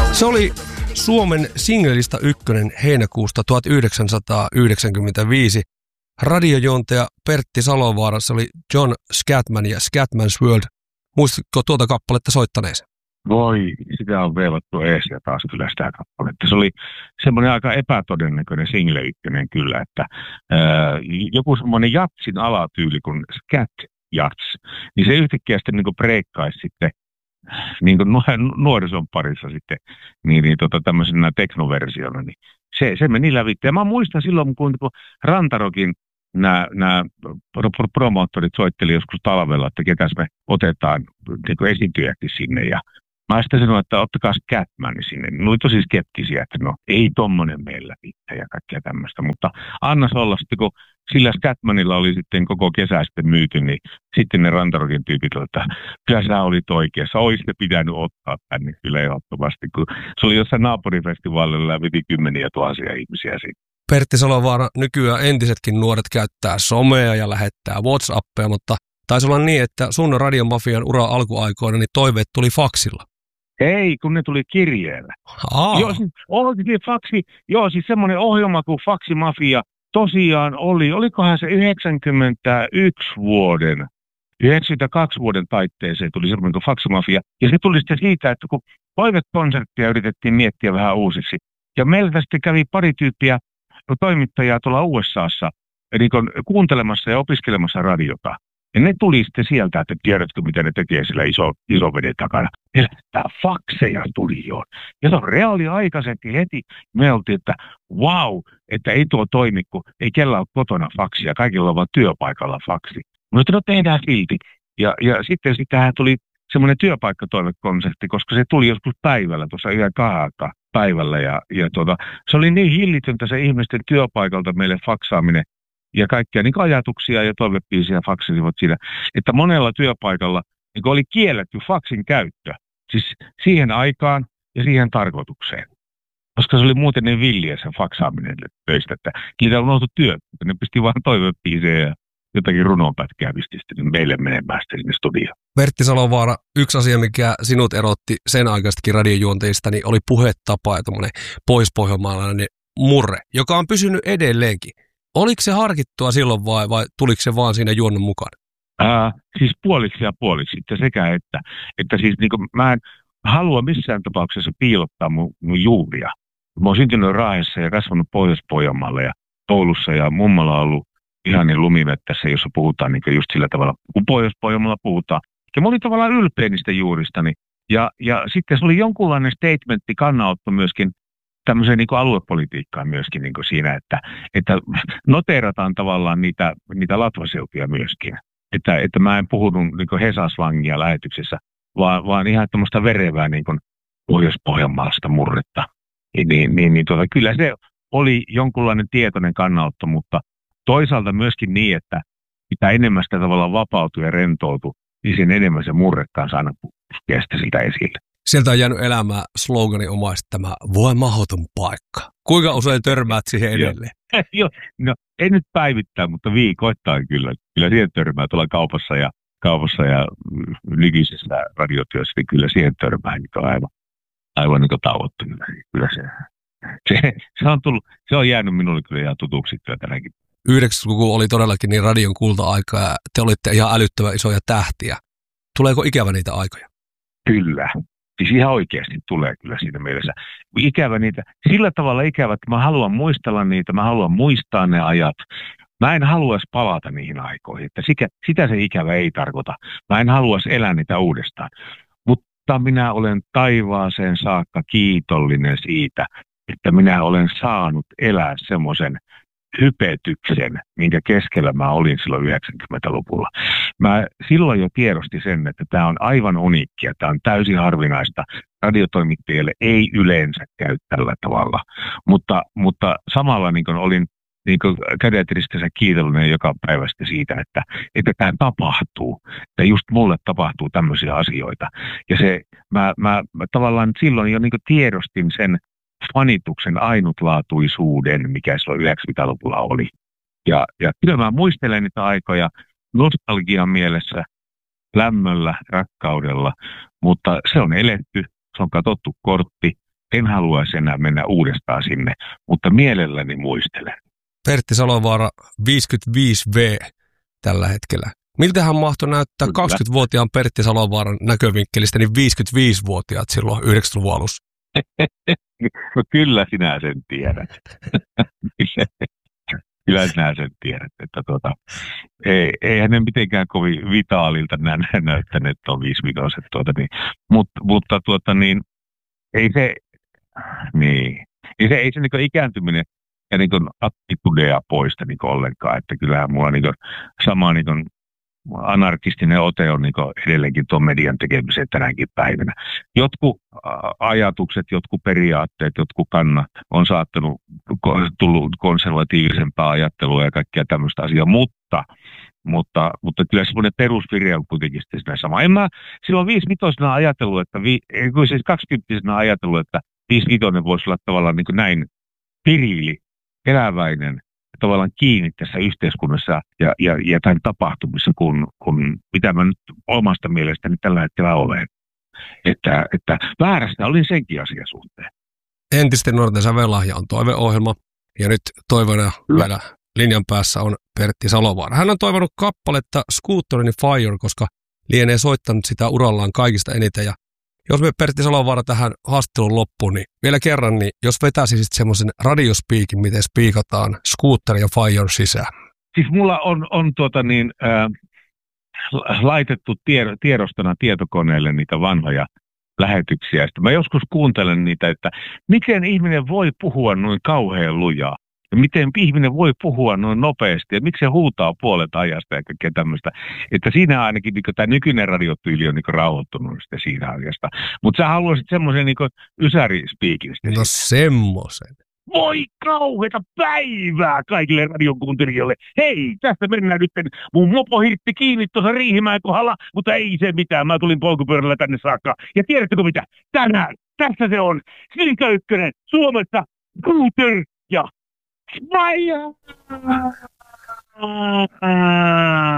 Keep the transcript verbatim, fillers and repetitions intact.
Se oli Suomen singlelista ykkönen heinäkuusta tuhatyhdeksänsataayhdeksänkymmentäviisi. Radiojuontaja Pertti Salovaara, se oli John Scatman ja Scatman's World. Muistatko tuota kappaletta soittaneesi? Voi, sitä on veivattu ees ja taas kyllä sitä kappaletta. Se oli semmoinen aika epätodennäköinen single ykkönen kyllä, että ää, joku semmoinen jatsin alatyyli kuin Scat Jats, niin se yhtäkkiä sitten niin kuin breikkaisi sitten niin kuin nuorison parissa sitten niin, niin tota, tämmöisenä teknoversiona, niin se, se meni lävitse. Ja mä muistan silloin, kun Rantarokin nämä, nämä promoottorit soitteli joskus talvella, että ketäs me otetaan niin esiintyjäksi sinne. Ja mä sitten sanoin, että ottakaa Scatman sinne. Ne oli tosi skeptisiä, että no ei tommonen meillä pitää ja kaikkea tämmöistä. Mutta annas olla sitten, kun sillä Scatmanilla oli sitten koko kesä sitten myyty, niin sitten ne Rantarokin tyypit, että kyllä sä olit oikeassa. Ois ne pitänyt ottaa tänne kyllä ehdottomasti, kun se oli jossain naapurifestivaalilla ja veti kymmeniä tuhansia ihmisiä siitä. Pertti Salovaara, nykyään entisetkin nuoret käyttää somea ja lähettää WhatsAppia, mutta taisi olla niin, että sun radiomafian ura alkuaikoina niin toiveet tuli faksilla. Ei, kun ne tuli kirjeellä. Aa. Joo, siis, oikein faksi, joo, siis semmoinen ohjelma kuin Faksimafia tosiaan oli, olikohan se yhdeksänkymmentäyksi vuoden, yhdeksänkymmentäkaksi vuoden taitteeseen tuli semmoinen kuin Faksimafia. Ja se tuli sitten siitä, että kun toivekonserttia yritettiin miettiä vähän uusiksi. Ja meiltä sitten kävi pari tyyppiä toimittajaa tuolla U S A:ssa niin kuuntelemassa ja opiskelemassa radiota. Ja ne tuli sitten sieltä, että tiedätkö, mitä ne tekee sillä iso, iso veden takana. Tämä fakseja tuli jo. Ja se on reaaliaikaisesti heti. Me oltiin, että wow, että ei tuo toimi, kun ei kellään ole kotona faksia. Kaikilla on vaan työpaikalla faksi. Mutta no tehdään silti. Ja, ja sitten sitähän tuli semmoinen työpaikkatoimekonsepti, koska se tuli joskus päivällä, tuossa yhden kahdelta päivällä. Ja, ja tuota, se oli niin hillitöntä se ihmisten työpaikalta meille faksaaminen. Ja kaikkia niin ajatuksia ja toivepiisiä faksisivat siinä, että monella työpaikalla niin oli kielletty faksin käyttö. Siis siihen aikaan ja siihen tarkoitukseen. Koska se oli muuten niin villiä sen faksaaminen töistä, että niitä on oltu työt. Ne pisti vaan toivepiisejä ja jotakin runonpätkää pisti sitten meille menemään sitten sinne studioon. Pertti Salovaara, yksi asia, mikä sinut erotti sen aikaistakin radiojuonteista, niin oli puhetapa ja tommoinen poispohjelmaalainen murre, joka on pysynyt edelleenkin. Oliko se harkittua silloin vai, vai tuliko se vaan siinä juonnon mukaan? Ää, siis puoliksi ja puoliksi, että sekä että, että siis niin kuin, mä en halua missään tapauksessa piilottaa mun, mun juuria. Mä oon syntynyt Raahessa ja kasvanut Pohjois-Pohjanmaalla ja Oulussa ja mummalla on ollut ihan niin lumimettässä, jossa puhutaan niin just sillä tavalla, kun Pohjois-Pohjanmaalla puhutaan. Ja mä olin tavallaan ylpeä niistä juuristani. Ja, ja sitten se oli jonkunlainen statementti, kannanotto myöskin tämmöiseen niin kuin aluepolitiikkaan myöskin niin kuin siinä, että, että noteerataan tavallaan niitä, niitä latvaseutuja myöskin. Että, että mä en puhunut niin kuin hesaslangia lähetyksessä, vaan, vaan ihan tämmöistä verevää niin kuin Pohjois-Pohjanmaalaista murretta. Niin, niin, niin tuota, kyllä se oli jonkunlainen tietoinen kannanotto, mutta toisaalta myöskin niin, että mitä enemmän sitä tavallaan vapautui ja rentoutui, niin sen enemmän se murre kanssa aina puskee sitä esille. Sieltä on jäänyt elämään sloganinomaisesti tämä voi mahdoton paikka. Kuinka usein törmäät siihen edelleen? Joo, no ei nyt päivittää, mutta viikoittain kyllä. Kyllä siihen törmää tuolla kaupassa ja, kaupassa ja nykyisessä radiotyössä, niin kyllä siihen törmää niin aivan, aivan niin tauottomina. Kyllä se, se, se, on tullut, se on jäänyt minulle kyllä ihan tutuksi tänäkin. yhdeksänkymmentäluku oli todellakin niin radion kulta-aika ja te olitte ihan älyttömän isoja tähtiä. Tuleeko ikävä niitä aikoja? Kyllä. Siis ihan oikeasti tulee kyllä siinä mielessä. Ikävä niitä, sillä tavalla ikävä, että mä haluan muistella niitä, mä haluan muistaa ne ajat. Mä en haluaisi palata niihin aikoihin, että sitä, sitä se ikävä ei tarkoita. Mä en haluaisi elää niitä uudestaan. Mutta minä olen taivaaseen saakka kiitollinen siitä, että minä olen saanut elää semmoisen hypetyksen, minkä keskellä mä olin silloin yhdeksänkymmentäluvulla. Mä silloin jo tiedostin sen, että tämä on aivan uniikkia, tämä on täysin harvinaista. Radiotoimittajille ei yleensä käy tällä tavalla, mutta, mutta samalla niin olin niin kädet ristissä kiitollinen joka päivä siitä, että, että tämä tapahtuu, että just mulle tapahtuu tämmöisiä asioita. Ja se, mä, mä, mä tavallaan silloin jo niin tiedostin sen fanituksen ainutlaatuisuuden, mikä silloin yhdeksänkymmentäluvulla oli. Ja, ja kyllä mä muistelen niitä aikoja nostalgian mielessä, lämmöllä, rakkaudella, mutta se on eletty, se on katsottu kortti, en haluaisi enää mennä uudestaan sinne, mutta mielelläni muistelen. Pertti Salovaara, viisikymmentäviisi vuotias tällä hetkellä. Miltähän mahtoi näyttää Kyllä. kaksikymmentävuotiaan Pertti Salovaaran näkövinkkelistä, niin viisikymmentäviisivuotiaat silloin yhdeksänkymmentäluvun alussa? No kyllä sinä sen tiedät. Kyllä sinä sen tiedät, että tuota, ei, eihän ne mitenkään kovin vitaalilta nä- näyttäneet tuon viisivitoset, tuota, niin, Mut, mutta tuota, niin, ei se, niin, ei se, ei se niin ikääntyminen ja niin attitudea poista niin ollenkaan, että kyllähän mulla niin sama niin anarkistinen ote on niin edelleenkin tuon median tekemiseen tänäkin päivänä. Jotkut ajatukset, jotkut periaatteet, jotkut kannat on saattanut tullut konservatiivisempaa ajattelua ja kaikkea tämmöistä asiaa, mutta, mutta, mutta kyllä semmoinen perusvire on kuitenkin siinä sama. En mä silloin viisivitosena ajatellut, että vi, siis kaksikymppisenä ajatellut, että viisivitonen voisi olla tavallaan niin näin piriili, eläväinen, tavallaan kiinni tässä yhteiskunnassa ja, ja, ja tämän tapahtumissa, kun, kun mitä mä nyt omasta mielestäni tällä hetkellä olen. Että, että väärästä olin senkin asian suhteen. Entisten nuorten sävellahja on toiveohjelma, ja nyt toiveena vielä linjan päässä on Pertti Salovaara. Hän on toivonut kappaletta Scooterin Fire, koska lienee soittanut sitä urallaan kaikista eniten. Ja jos me Pertti Salovaara tähän haastattelun loppuun, niin vielä kerran, niin jos vetäisisit semmoisen radiospiikin, miten spiikataan Scooter ja Fire sisään. Siis mulla on, on tuota niin, äh, laitettu tied- tiedostona tietokoneelle niitä vanhoja lähetyksiä. Sitten mä joskus kuuntelen niitä, että miten ihminen voi puhua noin kauhean lujaa. Ja miten ihminen voi puhua noin nopeasti ja miksi se huutaa puolet ajasta ja kaikkea tämmöistä. Että siinä ainakin niin tämä nykyinen radiotyyli on niin rauhoittunut sitten siinä asiasta. Mutta sä haluaisit semmoisen niin ysärispiikin. No semmoisen. Voi kauheata päivää kaikille radiokuuntelijoille. Hei, tästä mennään nyt. Mun mopo hirtti kiinni tuossa Riihimäen kohdalla, mutta ei se mitään. Mä tulin polkupyörällä tänne saakka. Ja tiedättekö mitä? Tänään, tässä se on. Silkä ykkönen, Suomessa, Scooter ja Fire!